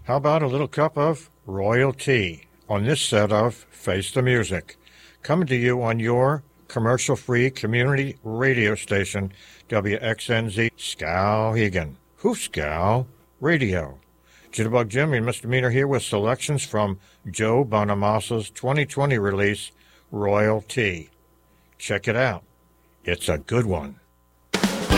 How about a little cup of royal tea on this set of Face the Music, coming to you on your commercial-free community radio station, WXNZ Skowhegan. Hooscow Radio. Jitterbug Jim and Misdemeanor here with selections from Joe Bonamassa's 2020 release, Royal Tea. Check it out. It's a good one.